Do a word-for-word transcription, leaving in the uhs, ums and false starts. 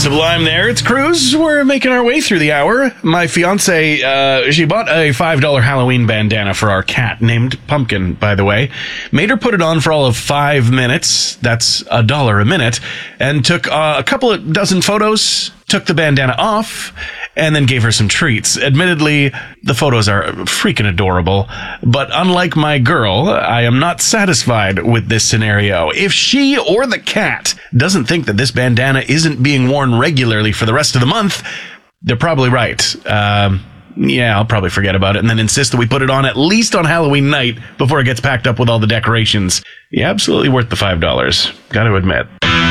Sublime there. It's Cruz. We're making our way through the hour. My fiance, uh, she bought a five dollar Halloween bandana for our cat, named Pumpkin, by the way. Made her put it on for all of five minutes. That's a dollar a minute. And took uh, a couple of dozen photos, took the bandana off, and then gave her some treats. Admittedly, the photos are freaking adorable, but unlike my girl, I am not satisfied with this scenario. If she or the cat doesn't think that this bandana isn't being worn regularly for the rest of the month, they're probably right. Um, yeah, I'll probably forget about it and then insist that we put it on at least on Halloween night before it gets packed up with all the decorations. Yeah, absolutely worth the five dollars. Gotta admit.